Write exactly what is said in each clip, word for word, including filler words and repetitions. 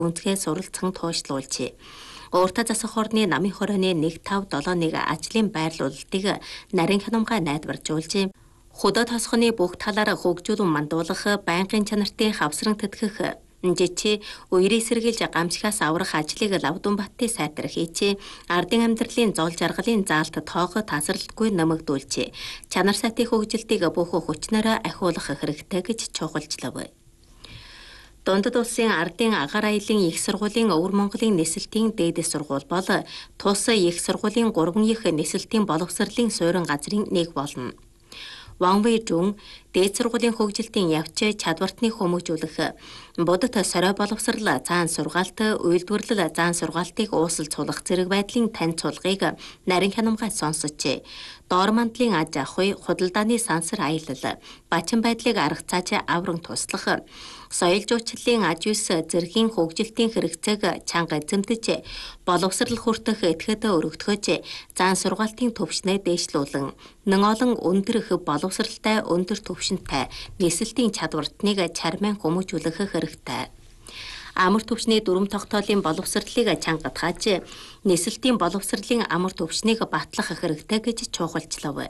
үнцгээ суралцсан туушлуулжээ. Ууртаа засах хорны намын хорооны нэг тав долоо нэг ажлын байрлуулалтыг нарийн хянамгай найдваржуулжээ. Худаа тосхоны бүх талаараа хөгжүүлэн мандуулах, байнгын чанартай хавсран тэтгэх, жичи үерээ сэргийлж гамшигаас аврах ажлыг Лавдунбаттын сайтар хийжээ. Ардын амьдралын зол жаргалын заалт тоогоо тасралтгүй нэмэгдүүлжээ. Чанар сайтын хөгжилтийг бүх хүчнээрээ ахиулах хэрэгтэй гэж чухалчлав. Дундад улсын ардын агаар аялын их сургуулийн Өвөр Монголын нисэлтийн дээд сургууль бол тус их сургуулийн гурван их нисэлтийн боловсролын суурин газрын нэг болно. Ван Вэйжун дээд сургуулийн хөгжилтийн явц чадвартны хүмүүжүүлэх, будад сорой боловсрал заан сургаалт, үйлдвэрлэл заан сургаалтыг уусал цулах зэрэг байдлын тань цулгыг нарийн хянамгай сонсожээ. Доор мандлын аж ахуй, худалдааны сансар аялал, бачин байдлыг арга цааж авран туслах, соёл жуучлалын аж үс зэргийн хөгжилтийн хэрэгцээг чанга эзэмдэж, боловсрал хүртэх этгээд өргөдгөөж, заан сургаалтын төвшнээ дээшлүүлэн, нэн олон өндөр хөв боловсралтай өндөр төвшөнтэй нисэлтийн чадвартныг чармайн хүмүүжүүлэх хэрэгтэй. Амар төвшний дүрм тогтоолын боловсролыг чангатгааж, нисэлтийн боловсролын амар төвшнийг батлах хэрэгтэй гэж чухалчлав.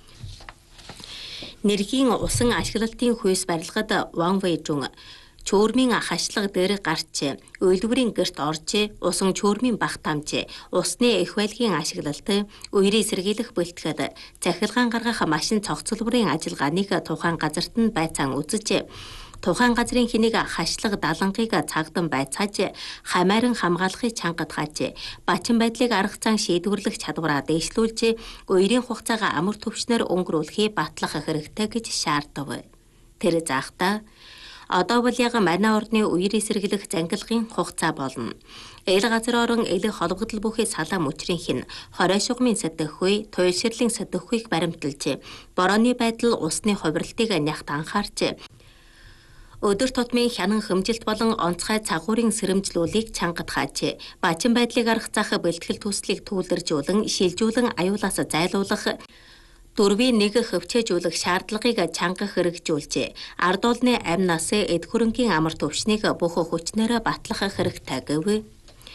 Нэргийн усан ашиглалтын хүйс барилгад Ван Вэйжун чөөрмийн хашлага дээр гарч, үйлдвэрийн гэрт орж, усан чөөрмийн бах тамж, усны их байлгийн ашиглалт, үерээ сэргийлэх бэлтгэл, захиргаан гаргах машин цогцлборын ажиллагааныг тухайн газарт нь байцаан үзэж, тухайн газрын хэнийг хашлага далангыг цаагдан байцааж, хамааран хамгаалахыг чангатгааж, бачин байдлыг арга зан шийдвэрлэх чадвараа дээшлүүлж, үерийн хугацаагаа амар төвшнөр өнгөрүүлэхийг батлах хэрэгтэй гэж шаардав. Тэр заахта одоо бол яг манай орны үерээ сэргийлэх зангилгын хугацаа болно. Эл газар орон элэг холбогдол бүхий салаа мөчрийн хин хорой шугамын сэдэхгүй, туйлширлын сэдэхгүйг баримталж, борооны байдал усны хувирлтыг нягт анхаарч, өдөр тутмын хянан хэмжилт болон онцгой цагуурын сэрэмжлүүлийг чангатгааж, бачин байдлыг арга зах бэлтгэл төслийг түүлэржүүлэн, шилжүүлэн аюулаас зайлуулах, дөрвийн нэг хөвчөөжүүлэх шаардлагыг чанга хэрэгжүүлж, ард олны амнаас эд хөрөнгийн амар төвшнийг бүх хүчнээрээ батлах хэрэгтэй гэв.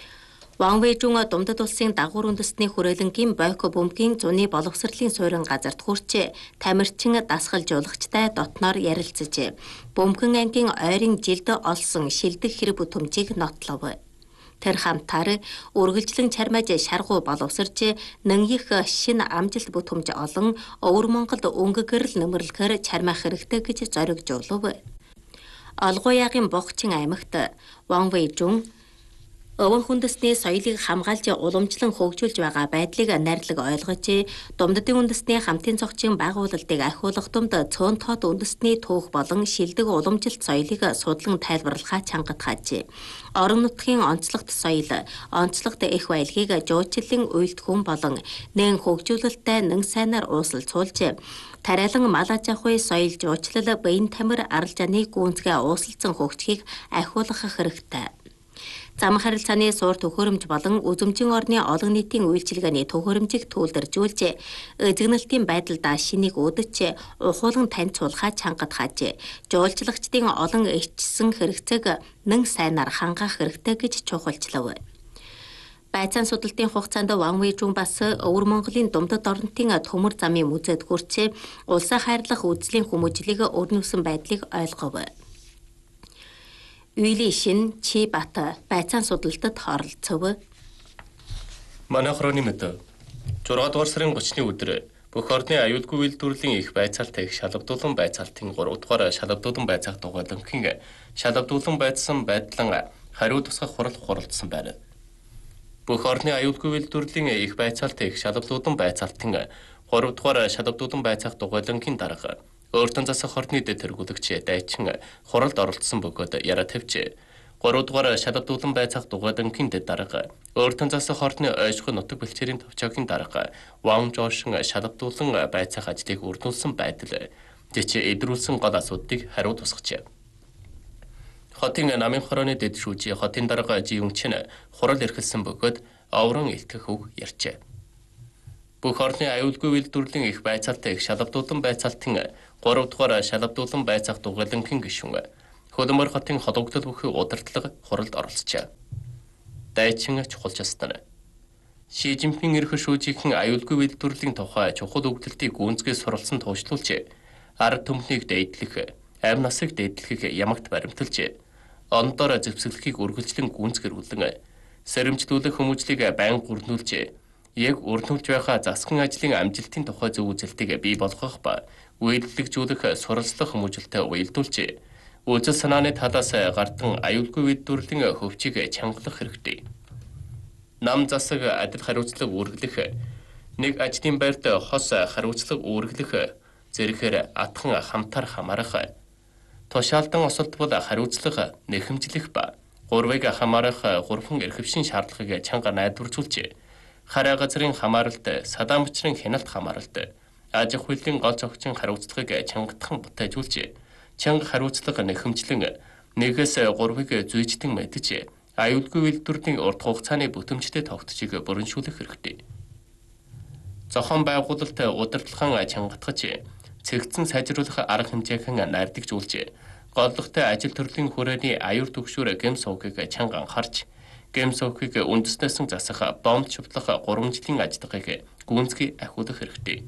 Ван Вэйжун Дундад улсын дагуур үндэстний хүрээлэнгийн Бойко бөмбөгийн зуны боловсролын суурин газарт хүрч, тамирчин дасгалжуулагчтай дотноор ярилцаж, бөмбөгөн ангийн ойрын жилд олсон шилдэг хэрэг бүтэмжийг нотлов. Тэр хамтаар үргэлжлэн чармааж шаргуу боловсрж, нэн их шинэ амжилт бүтэмж олон Өвөр Монголд өнгөгөрл нэмэрлэхээр чармаах хэрэгтэй гэж зоригжуулв. Олгоягийн Богчин аймагт Ван Вэйжун Өвөн хүндэсний соёлыг хамгаалж уламжлан хөгжүүлж байгаа байдлыг найрлаг ойлгож, Думдадын үндэсний хамтын зохицын байгуулалтыг ахиулах тумд цөөн тоод үндэсний түүх болон шилдэг уламжилт соёлыг судлан тайлбарлахаа чангатгааж, орон нутгийн онцлогт соёл, онцлогт их баялагийг жуучлалын үйлдэлхүүн болон нэн хөгжүүлэлттэй нэн сайнаар уусалцуулж, тариалан мал аж ахуй, соёл жуучлал, баян тамир, арал жаны гүнзгий уусалцсан хөгжихийг ахиулах хэрэгтэй. Зам харилцааны суур төхөөрөмж болон үзэмжин орны олон нийтийн үйлчилгээний төхөөрөмжийг түүлдэржүүлж, эзэгнэлтийн байдалдаа шинийг үүдэж, ухуулан таньцуулахаа чангатгааж, жуулчлагчдын олон ичсэн хэрэгцээг нэн сайнаар хангаах хэрэгтэй гэж чухалчлав. Байцаан судалтын хугацаанд Ван Вэйжун бас Өвөр Монголын Думдад орнотын төмөр замын музейд хүрч, улсаа хайрлах үзлийн хүмүүжлийг өрнөсөн байдлыг ойлгов. Үйли шин чи бат байцаан судалтад оролцов. Манай хорооны мэд зургаадугаар сарын гуравны өдөр бүх орны аюулгүй үйлдвэрлэлийн их байцаалт их шалгадуулан байцаалтын гурав дахь шалгадуулан байцаах дугуйланхийн шалгадуулан байцсан байдлан хариу тусгах хурал хуралдсан байна. Бүх орны аюулгүй үйлдвэрлэлийн их байцаалт их шалгадуулан байцаалтын гурав дахь шалгадуулан байцаах дугуйланхийн дарга өөртөө засах хорны дэд тэргүүлэгч дайчин хуралд оролцсон бөгөөд яриа тавьж, гурав дахь шалгадуулан байцаах дугуйланхийн дэд дарга өөртөө засах хорны ойшгүй нутаг бэлчээрийн төвчөөгийн дарга Ван Жошин шалгадуулан байцаах ажлыг үрдүүлсэн байдал жичи эдрүүлсэн гол асуудлыг хариу тусгажээ. Хотын намын хорооны дэд шүүжи хотын дарга Живүнчин хурал эрхэлсэн бөгөөд оврон илтгэх үг ярьжээ. Бүх орны аюулгүй үйлдвэрлэлийн их байцаалт их шалгадуулан байцаалтын гурав дахь шалгадуулан байцаах дугуйланхийн гишүүн Хөдөлмөр хотын холбогдол бүхий удирдлага хуралд оролцжээ. Дайчин чухалчилсан нар Ши Жинпин ерөнхий шүүжийнхэн аюулгүй үйлдвэрлэлийн тухай чухал өгөгдлийг гүнзгий суралцсан туушлуулж, арга түмнийг дээдлэх, амь насыг дээдлэх ямагт баримталж, ондоор зэвсэглэхийг үргэлжлэн гүнзгэрүүлэн, сэрэмжлүүлэх хүмүүжлийг байнга гүрнүүлж, яг өрнүүлж байгаа засгийн ажлын амжилтын тухай зөв үзэлтийг бий болгох ба үйлдвэрлэгжүүлэх суралцлах хүмүүжлэлтэй уялдуулж, үзэл санааны талаас гардан аюулгүй үйлдвэрлэлийн хөвчийг чангалах хэрэгтэй. Нам засаг адил хариуцлага үүргэлэх, нэг ажлын байрт хос хариуцлага үүргэлэх зэрэгээр атхан хамтар хамаарах, тушаалдан осолдвол хариуцлага нэхэмжлэх ба гурвыг хамаарах гурван эрхэвшин шаардлагыг чанга найдваржуулж, хараа газрын хамааралт, садаа мөчрийн хяналт хамааралт, аж ахуй хуулийн гол зохицын хариуцлагыг чангатхан батайжуулж, чанга хариуцлага нэхэмжлэн нэгээс гурвыг зүйждэн мэдж, аюулгүй үйлдвэрлэлийн урт хугацааны бүтэмжтэй тогтцыг бүрэншүүлэх хэрэгтэй. Зохион байгуулалт удирдлагын чангатгаж, цэгцэн сайжруулах арга хэмжээхэн найрдагжуулж, голлогтой ажил төрлийн хүрээний аюул түгшүүр гэм сувгийг чанга анхаарч, гэм сувгийг үндэснээсэн засах бомб шутлах гурван жилийн ажиллагааг гүнзгий ахиулах хэрэгтэй.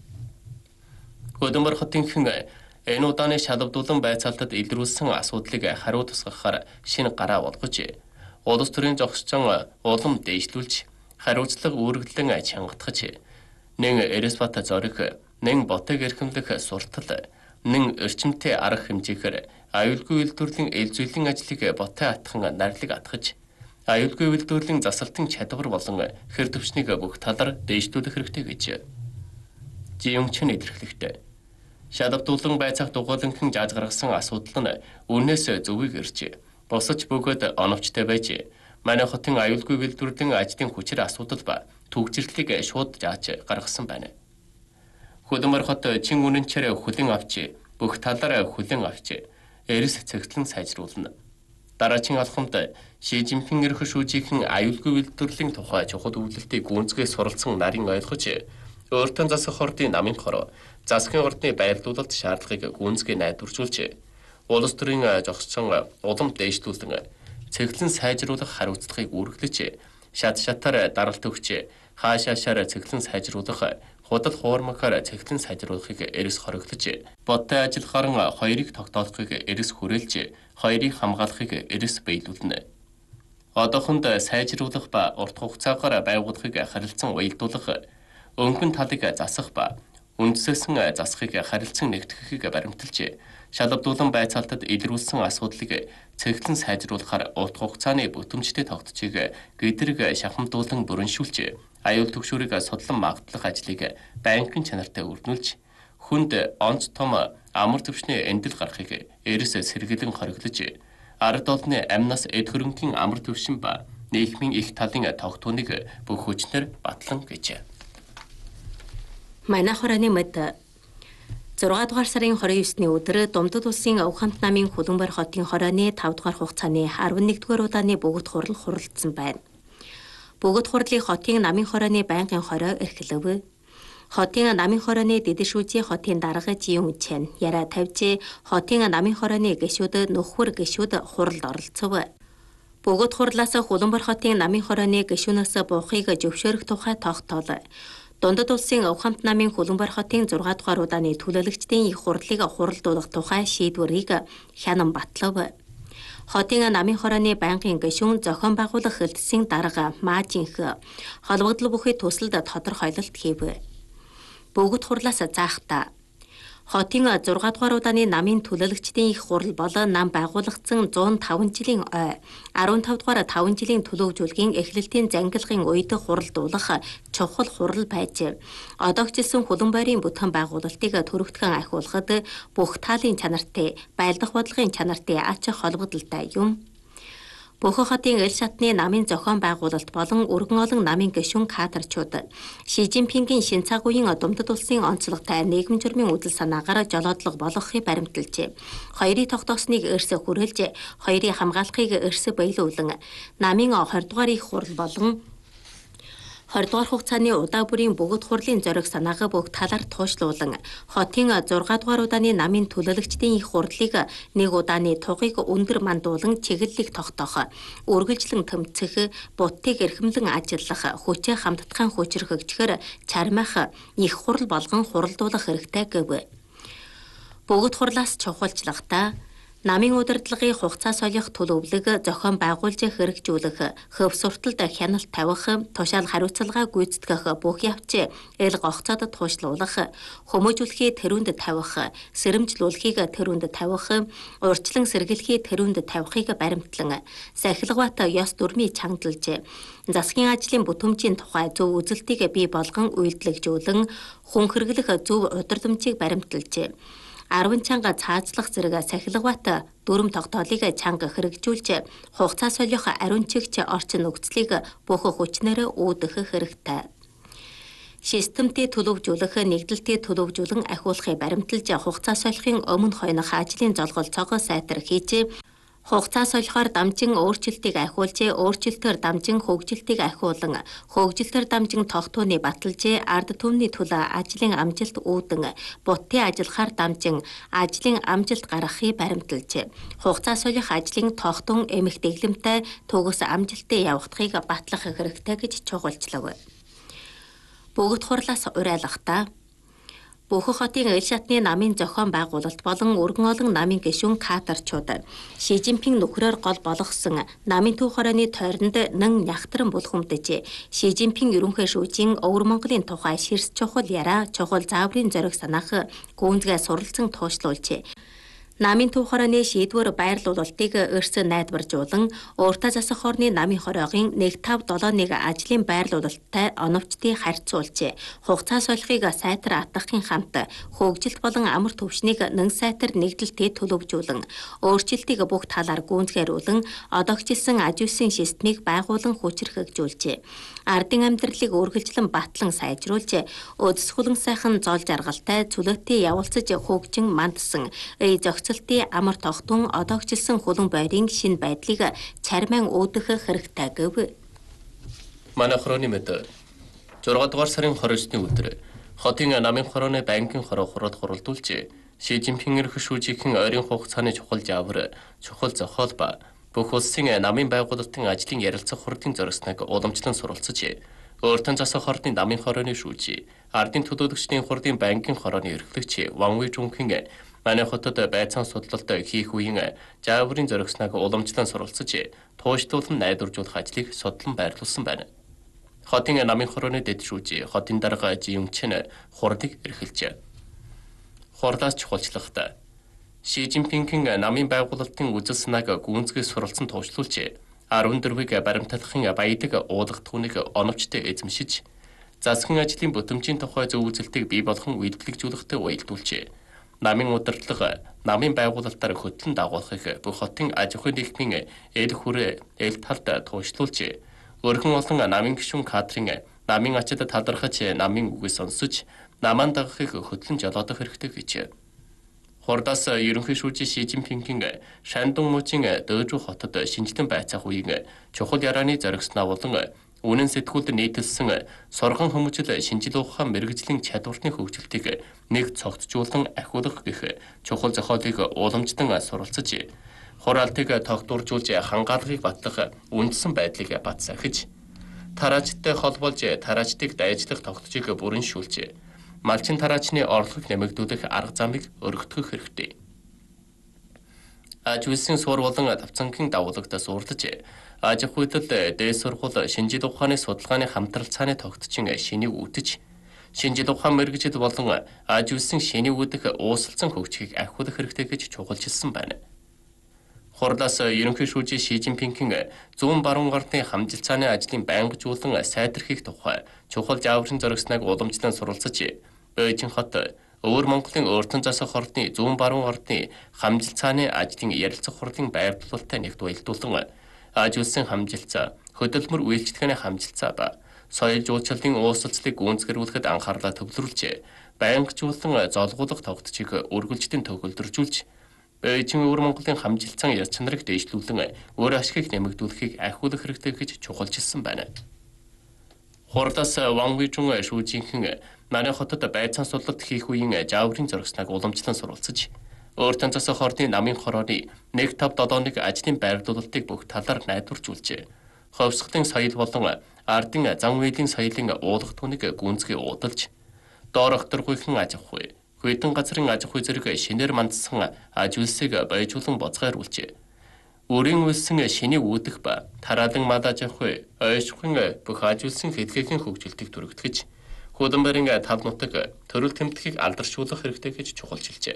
Хөдөлмөр хотынхан энэ удааны шалгадуулан байцаалтад илрүүлсэн асуудлыг хариу тусгахаар шинэ гараа болгож, улс төрийн зохисчон улам дээшлүүлж, хариуцлага үүргэлэн чангатгаж, нэн Эресбат зориг, нэн ботыг эрхэмлэх суртал, нэн эрчимтэй арга хэмжээгээр аюулгүй үйлдвэрлэлийн ил зүйлийн ажлыг ботой атхан нарлиг атгаж, аюулгүй үйлдвэрлэлийн засалтын чадвар болон хэр төвчнийг бүх талаар дээшлүүлэх хэрэгтэй гэж Жиюнгчин илэрхийлэхдээ. Шалгадуулан байцаах дугуйланхан зааж гаргасан асуудал нь үнээс зөвийг ирж, босож бөгөөд оновчтой байж, манай хотын аюулгүй үйлдвэрлэлийн ажлын хүчээр асуудал ба төгжрлийг шууд зааж гаргасан байна. Хөдөлмөр хот чин үнэнчээр хүлэн авч, бүх талаар хүлэн авч, эрс цэгцлэн сайжруулна. Дараагийн алхамд Ши Жинпин ерөнхий шүүжийнхэн аюулгүй үйлдвэрлэлийн тухай чухал өвлөлтийг гүнзгий суралцсан нарийн ойлгож, өөртөө засах хордын намын хороо, засгийн ордны байрлуулалт шаардлагыг гүнзгий найдваржуулж, улс төрийн зохицсон улам дээшлүүлэн, цэглэн сайжруулах хариуцлагыг үүргэлж, шат шатаар даралт өгч, хаашаашаар цэглэн сайжруулах, худал хуурмахаар цэглэн сайжруулахыг эрс хориглож, бодтой ажил харан хоёрыг тогтоохыг эрс хүрээлж, хоёрыг хамгаалахыг эрс биелүүлнэ. Одоохонд сайжруулах ба урт хугацаагаар байгуулахыг харилцан уялдуулах, өнгөн талыг засах ба үндсээсэн засахыг харилцан нэгтгэхийг баримталж, шалгадуулан байцаалтад илрүүлсэн асуудлыг цэглэн сайжруулахаар урт хугацааны бүтэмжтэй тогтцыг гэдрэг шахамдуулан бүрэншүүлж, аюул түгшүүрийг судлан магадлах ажлыг байнгын чанартай өрнүүлж, хүнд онц том амар төвшний эндэл гарахыг эрс сэргэлэн хориглож, ард олны амнаас эд хөрөнгийн амар төвшин ба нийгмийн их талын тогтооныг бүх хүчнэр батлан гэж. Манай хорооны мэд зургаан дугаар сарын хорин девятний өдөр Думдад улсын Өв хамт намын Хөлбөмбөр хотын хорооны тавд дугаар хугацааны арван нэгдүгээр удааны бөгөөд хурал хуралдсан байна. Бөгөөд хурлыг хотын намын хорооны байнгын хороо эрхлэв. Хотын намын хорооны дэдэшүүжийн хотын дарга Жиюнгчин яраа тавьж, хотын намын хорооны гишүүд нөхөр гишүүд хуралд оролцов. Бөгөөд хурлаас Хөлбөмбөр хотын намын хорооны гишүүнээс буухыг зөвшөөрөх тухай тогтоол. Дундад улсын Өв хамт намын Хөлбөмбөр хотын зургаан дугаар удааны төлөөлөгчдийн их хурлыг хуралдуулах тухай шийдвэрийг хянан батлав. Хотын намын хорооны байнгын гишүүн зохион байгуулах хэлтсийн дарга Маажинх холбогдол бүхий төсөлд тодорхойлолт хийв. Бөгөөд хурлаас заахта хотын зургаан дугаар удааны намын төлөөлөгчдийн их хурал бол нам байгуулагдсан зуун таван жилийн ой арван тав дугаар таван жилийн төлөвлөжүүлгийн эхлэлтийн зангилгын үед хуралдуулах чухал хурал байж, одоогчилсан Хөлбөмбөрийн бүтээн байгуулалтыг төрөгдгөн ахиулахад бүх таалын чанартай, байлдах бодлогын чанартай ач холбогдолтой юм. Бөөхөн хотын эл шатны намын зохион байгуулалт болон өргөн олон намын гишүүн кадрчууд Ши Жинпингийн шин цаг үеийн Думдад улсын онцлогтой нийгэм журмын үдэл санаагаар жолоодлого болгохыг баримталжээ. Хоёрыг тогтоосныг эрс хүрээлж, хоёрыг хамгаалахыг эрс биелүүлэн, намын двадцать дугаар их хурал болон хоёр дугаар хугацааны удаа бүрийн бөгөөд хурлын зориг санаагаа бүх талаар туушлуулан хотын зургаан дугаар удааны намын төлөөлөгчдийн их хурлыг нэг удааны тугыг өндөр мандуулан чиглэлийг тогтоох, үргэлжлэн тэмцэх, будтыг эрхэмлэн ажиллах, хүчээ хамтдахын хүчрхэгчээр чармайх их хурл болгон хуралдуулах хэрэгтэй гэв. Бөгөөд хурлаас чухалчлагтай намын удирдлагын хугацаа солих төлөвлөг зохион байгуулж хэрэгжүүлэх, хөв сурталд хяналт тавих, тушаал хариуцлага гүйцэтгэх бүх явц эл гогцоод туушлуулах, хүмүүжүүлэхий тэрүүнд тавих, сэрэмжлүүлэхийг тэрүүнд тавих, урьдчилан сэргэлэхий тэрүүнд тавихыг баримтлан сахилгават ёс дүрмийг чангадалж, засгийн ажлын бүтэмжийн тухай зөв үзэлтийг бий болгон үйлдэлжүүлэн, хүн хэрэглэх зөв удирдамжийг баримталж, арван чанга цаазлах зэрэг сахилгават дүрм тогтоолыг чанга хэрэгжүүлж, хугацаа солих ариун чигч орчин нөхцөлийг бүх хүчнээр үүдэх хэрэгтэй. Системтэй төлөвжүүлэх, нэгдэлтэй төлөвжүүлэн ахиулахыг баримталж, хугацаа солихын өмнө хойнох ажлын золголцоогоо сайтар хийж, хугацаа солихоор дамжин өөрчлөлтийг ахиулж, өөрчлөлтөөр дамжин хөгжилтийг ахиулан, хөгжилтөөр дамжин тогтооны баталж, ард түмний төлөө ажлын амжилт үүдэн, бутын ажиллахаар дамжин ажлын амжилт гаргахыг баримталж, хугацаа солих ажлын тогтун эмх дэглэмтэй төгс амжилтыг явагдахыг батлах хэрэгтэй гэж чухалчлав. Бөгөөд хурлаас уриалгахдаа Бөөхөн хотын эл шатны намын зохион байгуулалт болон өргөн олон намын гишүүн кадрчууд Ши Жинпинг нөхрөөр гол болгосон намын түүх хорооны тойронд нэн нягтран булхамдаж, Ши Жинпинг ерөнхий шүүжийн Өвөр Монголын тухай ширс чухал яраа, чухал зааврын зориг санаах гүнзгий суралцсан туушлуулж, намын түүх хорооны шийдвэр байрлуулалтыг өрс найдваржуулан, өөртөө засах хорны намын хороогийн нэг тав долоо нэг ажлын байрлуулалттай оновчдыг харьцуулж, хугацаа солихыг сайтар атгахын хамт хөгжилт болон амар төвшнийг нэн сайтар нэгдэлтэй төлөвжүүлэн, өөрчлөлтийг бүх талаар гүйцэтгүүлэн, одоогчилсан аж үйлсийн системийг байгуулан хүчрхэгжүүлж, ардын амьдралыг үргэлжлэн батлан сайжруулж, өдс хөлөн сайхан зол жаргалтай цөлөөтэй явуулцаж хөгжин мандсан эй зохицолтын амар тогтун одоогчилсан хөлөн байрын шинэ байдлыг чармайн үүдэх хэрэгтэй гэв. Манай хорооны мэд зургаан дугаар сарын хоригдсны өдөр хотын намын хорооны банкын хороо хурал хуралдуулж, Ши Жинпинг эрх шүүжийн ойрын хугацааны чухал жавар, чухал зохиол ба бүх улсын намын байгуулалтын ажлын ярилцах хурлын зорилсныг уламжлан суралцж, өөртөө засах хорны намын хорооны шүүж, ардын төлөөлөгчдийн хурлын банкын хорооны эрхлэгч Ван Вэйжунгийн манай хотод байцаан судлалт хийх үеийн жаврын зорилсныг уламжлан суралцж, туушлуулан найдваржуулах ажлыг судлан байрлуулсан байна. Хотын намын хорооны дэд шүүж, хотын дарга Жиюнгчин хурлыг эрхэлж, хурлаас чухалчлагтай Ши Жинпингийн намын байгуулалтын үзэл санааг гүнзгий суралцсан туушлуулж, арван дөрвийг баримтлахын баядаг уулах түүнийг оновчтой эзэмшиж, засгийн ажлын бүтэмжийн тухай зөв үзэлтийг бий болгон үйлдвэрлэжүүлэхтэй уялдуулж, намын удирдлага, намын байгуулалтаар хөтлөн дагуулахыг бүх хотын аж ахуйн нийгмийн эл хүрээ эл талд туушлуулж, өргөн олон намын гишүүн кадрын намын ачид талархаж намын үгийг сонсож, намаан дагахыг хөтлөн жолоодох хэрэгтэй гэж. Хурдаас ерөнхий шүүжийн Ши Жинпингийн Шандун мужийн Дөжүү хотод шинжлэн байцаах үеийн чухал ярааны зоригсноо болон үнэн сэтгүүлд нийтэлсэн сурган хүмүүжил шинжил ухаан мэрэгжлийн чадварны хөгжилтийг нэг цогцжуулан ахиулах гэх чухал зохиолыг уламжлан суралцж, хураалтыг тогтворжуулж хангаалгыг батлах үндсэн байдлыг бат сахиж, тараачтай холбоолж тараачдыг дайжлах тогтцыг бүрэн шүүлж, малчин тараачны орлогыг нэмэгдүүлэх арга замыг өргөтгөх хэрэгтэй. Аж үйлсийн сур болон давцангийн дагуулгадаас урдж, аж ахуйлал дээд сургууль шинжил ухааны судалгааны хамтрал цааны тогтчин шинийг үтэж, шинжил ухаан мэрэгжил болон аж үйлсийн шинийг үүдэх уусалцсан хөгжихийг ахиулах хэрэгтэй гэж чухалчилсан байна. Хурлаас ерөнхий шүүжийн Ши Жинпингийн зүүн баруун гартны хамжилтцааны ажлын байнгажуулан сайдэрхийх тухай чухал жаврын зоригсныг уламжлан суралцж, Бээжин хот Өвөр Монголын өөртөө засах хорны зүүн баруун гартны хамжилтцааны ажлын ярилцах хурлын байрлуулалттай нэгт уялдуулан, аж үйлсийн хамжилтцаа, хөдөлмөр үйлчлэгээний хамжилтцаа ба соёл жуулчлалын уусалцлыг гүйцэтгүүлэхэд анхаарлаа төвлөрүүлж, байнгажуулан золгуулах тогтцыг үргэлжлэн төгөлдржүүлж, Бээжин Өвөр Монголын хамжилтсан яс чанарыг дээшлүүлэн өөр ашгийг нэмэгдүүлэхийг ахиулах хэрэгтэй гэж чухалчилсан байна. Хурлаас Ван Вэйжун шүүжийнхэн нарийн хотод байцаан судлалт хийх үеийн жааврын зурагсныг уламжлан сурвалцаж, өөртөө засах хорны намын хорооны нэг тав долооныг ажлын байрлуулалтыг бүх талаар найдваржуулжээ. Ховсготын соёл болон ардын зан үйлийн соёлын уулах түүнийг гүнзгий уудалж, доорх дөрвийнхэн аж ахуй, хөдөн газрын аж ахуй зэрэг шинээр мандсан аж үйлсийг баяжуулан боцгойруулжээ. Үрийн үлсэн шинийг үүдэх ба тараалан мал аж ахуй, ойшхын бүх аж үйлсэн хэлхээхэн хөгжилтийг түрэгтгэж, худамбарын тав нутаг төрөл тэмдгийг алдаршуулах хэрэгтэй гэж чухалчилжээ.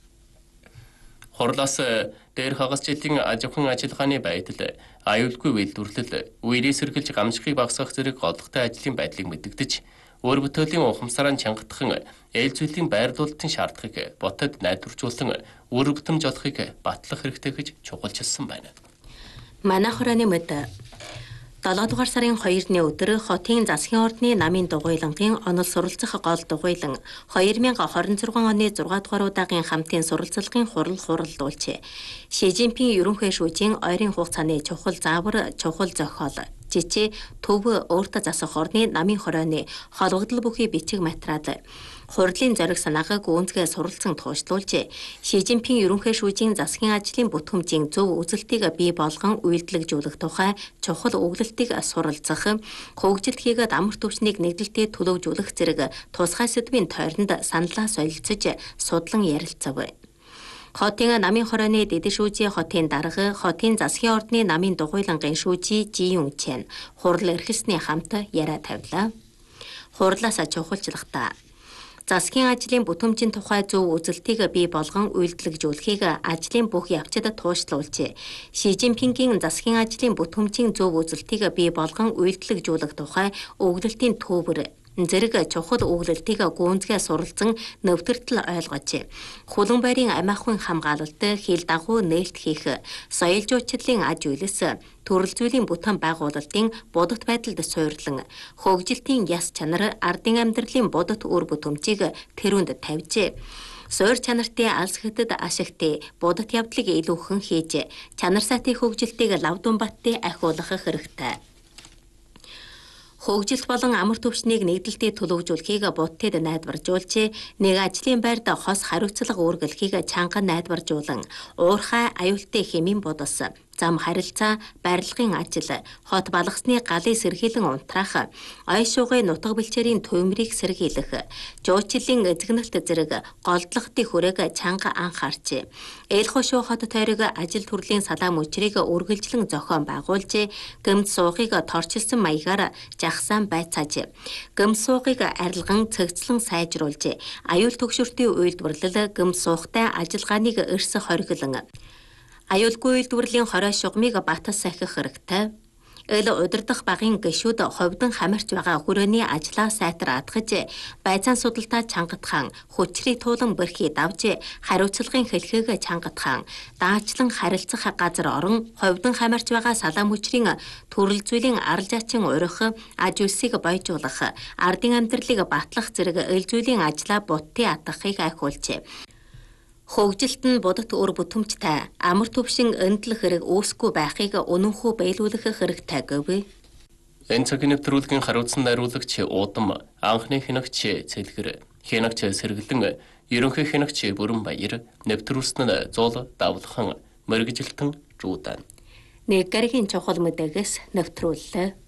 Хурлаас дээр хагас жилийн аж ахуйн ажиллагааны байдал, аюулгүй үйлдвэрлэл, үерийн сэргэлж гамшигыг багасгах зэрэг голдогтой ажлын байдлыг мэдэгдэж, өөр бүтээлийн ухамсараа чангатхан ээлж зүйлийн байрлуулалтын шаардлагыг ботод найдваржуулан үр бүтэмж олохыг батлах хэрэгтэй гэж чухалчилсан байна. Манай хорооны мэд долоо дугаар сарын хоёрны өдөр хотын засгийн ордны намын дугуйлангийн онол суралцах гол дугуйлан две тысячи двадцать шесть оны зургаадугаар удаагийн хамтын суралцлагын хурал хуралдуулжээ. Ши Жинпин ерөнхий шүүжийн ойрын хугацааны чухал заавар, чухал зохиол, жижиг төв өөртөө засах орны намын хорооны холбогдол бүхий бичиг материал хурлын зориг санаагаа гүнзгий суралцсан туушлуулжээ. Ши Жинпин ерөнхий шүүжийн засгийн ажлын бүтгэмжийн зөв үзэлтийг бий болгон үйлдэлжүүлэх тухай чухал өгүүлэлтийг суралцах, хөгжилт хийгээд амар түвшнийг нэгдэлтэд төлөвжүүлэх зэрэг тусгай сэдвийн тойронд саналаа солилцож судлан ярилцав. Хотын намын хорооны дэд шүүжийн хотын дарга, хотын засгийн ордны намын дугуйлангийн шүүжий Жи Юн Чен хурал эрхэлсний хамт яриа тавилаа. Хурлаас чухалчлахтаа засгийн ажлын бүтэмжийн тухай зөв үзэлтийг бий болгон үйлдэлжүүлэхийг ажлын бүх явцад туушлуулжээ. Ши Жинпингийн засгийн ажлын бүтэмжийн зөв үзэлтийг бий болгон үйлдэлжүүлэх тухай өгүүлэлтийн төвөр зэрэг чухал өгүүлэлтийг гүнзгий суралцсан нэвтэртэл ойлгож, хулан байрын амь ахуйн хамгаалалт, хил дагуу нээлт хийх, соёл жуулчлалын аж үйлс, төрөл зүйлийн бүтээн байгуулалтын будут байдалд суйрлан, хөгжилтийн яс чанар, ардын амьдралын будут үр бүтэмжийг тэрүүнд тавьжээ. Суур чанартай алс хэтэд ашигтай будут явдлыг илүүхэн хийж, чанар сайтын хөгжилтийг лавдун баттай ахиулах хэрэгтэй. Хөгжилт болон амар түвшнийг нэгдэлтэд төлөвжүүлэхийг будтад найдваржуулж, нэг ажлын байрд хос хариуцлага үүргэлхийг чанган найдваржуулан, уурхай аюултай хэмээн будус, зам харилцаа, барилгын ажил, хот балгасны галыг сэргийлэн унтраах, ой шугай нутаг бэлчээрийн төмрийг сэргийлэх, жуучлалын эзэгнэлт зэрэг голдлогтын хүрээг чанга анхаарч, ээлхошуу хот тойрог ажил төрлийн салаа мөчрийг үргэлжлэн зохион байгуулж, гэмт суугыг торчилсан маягаар жагсаан байцааж, гэмт суугыг арилган цэгцлэн сайжруулж, аюул төгшөртийн үйлдвэрлэл, гэмт суугтай ажиллагааныг эрс хориглон, аюулгүй үйлдвэрлэлийн хорой шугамыг батас сахих хэрэгтэй. Эл удирдах багийн гишүүд ховдон хамарч байгаа хүрээний ажлаа сайтар атгаж, байцаан судалтаа чангатхан, хүчрийг туулан бэрхий давж, хариуцлагын хэлхээг чангатхан, даачлан харилцах газар орон, ховдон хамарч байгаа салаа мөчрийн төрөл зүйлийн арал жаачин урих, аж үйлсийг бойжуулах, ардын амьдралыг батлах зэрэг эл зүйлийн ажлаа буттын атгахыг ахиулжээ. Хөгжилт нь будут үр бүтэмжтэй, амар түвшин энэтэл хэрэг үүсэхгүй байхыг үнэнхүү биелүүлэх хэрэгтэй гэв. Энэ цагийн нэвтрүүлгийн хариуцсан найруулагч Удам, анхны хянагч Цэлгэр, хянагч Сэргэлэн, ерөнхий хянагч Бүрэн Баяр, нэвтрүүлсэн нь Зул Давлхан, мэргэжилтэн Жуудан. Нэг гаригийн чухал мэдээгээс нэвтрүүллээ.